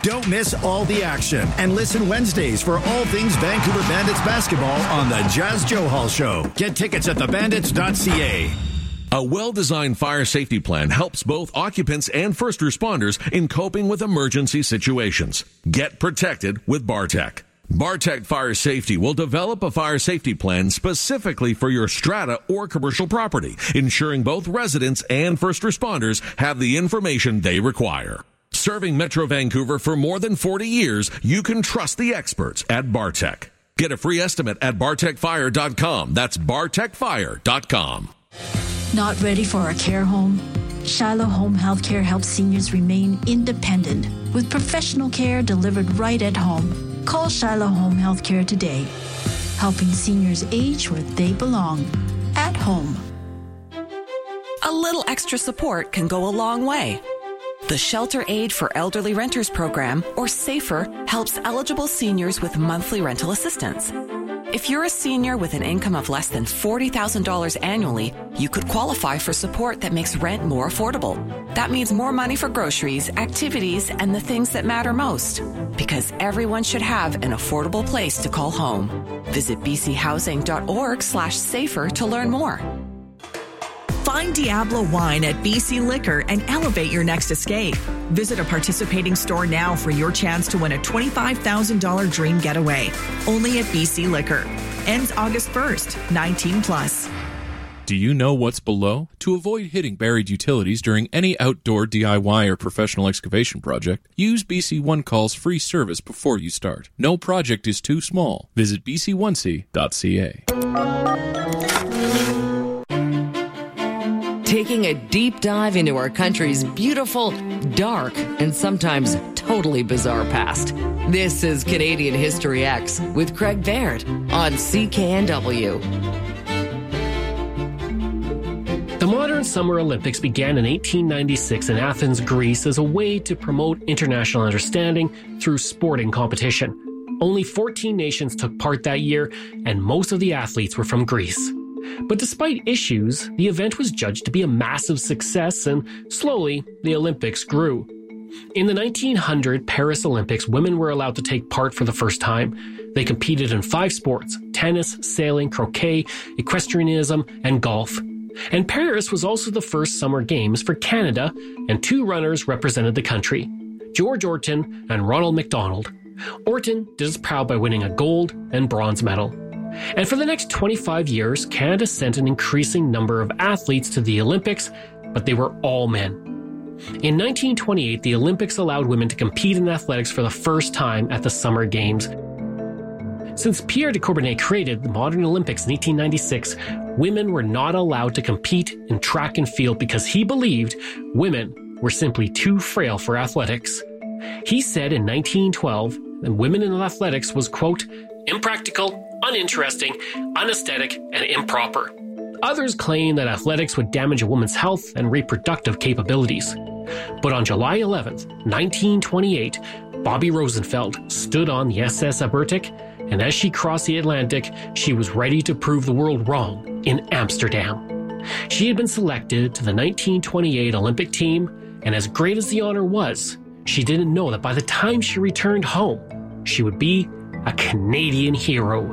Don't miss all the action and listen Wednesdays for all things Vancouver Bandits basketball on the Jazz Joe Hall Show. Get tickets at thebandits.ca. A well-designed fire safety plan helps both occupants and first responders in coping with emergency situations. Get protected with Bartec. Bartec Fire Safety will develop a fire safety plan specifically for your strata or commercial property, ensuring both residents and first responders have the information they require. Serving Metro Vancouver for more than 40 years, you can trust the experts at Bartec. Get a free estimate at bartecfire.com. That's bartecfire.com. Not ready for a care home? Shiloh Home Healthcare helps seniors remain independent with professional care delivered right at home. Call Shiloh Home Healthcare today, helping seniors age where they belong, at home. A little extra support can go a long way. The Shelter Aid for Elderly Renters program, or SAFER, helps eligible seniors with monthly rental assistance. If you're a senior with an income of less than $40,000 annually, you could qualify for support that makes rent more affordable. That means more money for groceries, activities, and the things that matter most. Because everyone should have an affordable place to call home. Visit bchousing.org/safer to learn more. Find Diablo Wine at BC Liquor and elevate your next escape. Visit a participating store now for your chance to win a $25,000 dream getaway. Only at BC Liquor. Ends August 1st, 19+. Do you know what's below? To avoid hitting buried utilities during any outdoor DIY or professional excavation project, use BC One Call's free service before you start. No project is too small. Visit bc1c.ca. Taking a deep dive into our country's beautiful, dark, and sometimes totally bizarre past. This is Canadian History X with Craig Baird on CKNW. The modern Summer Olympics began in 1896 in Athens, Greece, as a way to promote international understanding through sporting competition. Only 14 nations took part that year, and most of the athletes were from Greece. But despite issues, the event was judged to be a massive success, and slowly, the Olympics grew. In the 1900 Paris Olympics, women were allowed to take part for the first time. They competed in 5 sports: tennis, sailing, croquet, equestrianism, and golf. And Paris was also the first Summer Games for Canada, and 2 runners represented the country: George Orton and Ronald McDonald. Orton did us proud by winning a gold and bronze medal. And for the next 25 years, Canada sent an increasing number of athletes to the Olympics, but they were all men. In 1928, the Olympics allowed women to compete in athletics for the first time at the Summer Games. Since Pierre de Coubertin created the modern Olympics in 1896, women were not allowed to compete in track and field because he believed women were simply too frail for athletics. He said in 1912 that women in athletics was, quote, impractical, uninteresting, unaesthetic, and improper. Others claim that athletics would damage a woman's health and reproductive capabilities. But on July 11th, 1928, Bobby Rosenfeld stood on the SS Abertic, and as she crossed the Atlantic, she was ready to prove the world wrong in Amsterdam. She had been selected to the 1928 Olympic team, and as great as the honor was, she didn't know that by the time she returned home, she would be a Canadian hero.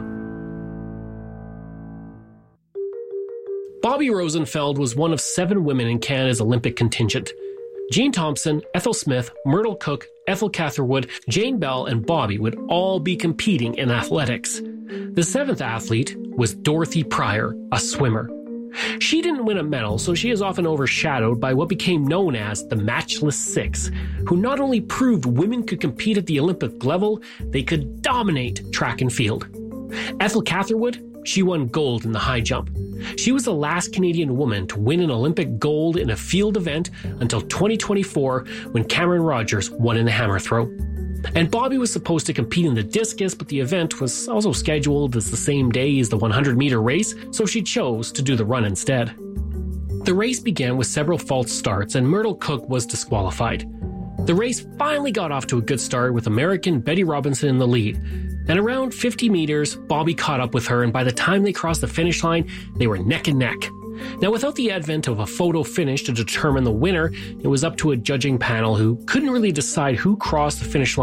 Bobby Rosenfeld was one of 7 women in Canada's Olympic contingent. Jean Thompson, Ethel Smith, Myrtle Cook, Ethel Catherwood, Jane Bell, and Bobby would all be competing in athletics. The 7th athlete was Dorothy Pryor, a swimmer. She didn't win a medal, so she is often overshadowed by what became known as the Matchless Six, who not only proved women could compete at the Olympic level, they could dominate track and field. Ethel Catherwood, she won gold in the high jump. She was the last Canadian woman to win an Olympic gold in a field event until 2024, when Cameron Rogers won in the hammer throw. And Bobby was supposed to compete in the discus, but the event was also scheduled as the same day as the 100-meter race, so she chose to do the run instead. The race began with several false starts, and Myrtle Cook was disqualified. The race finally got off to a good start with American Betty Robinson in the lead. And around 50 meters, Bobby caught up with her, and by the time they crossed the finish line, they were neck and neck. Now, without the advent of a photo finish to determine the winner, it was up to a judging panel who couldn't really decide who crossed the finish line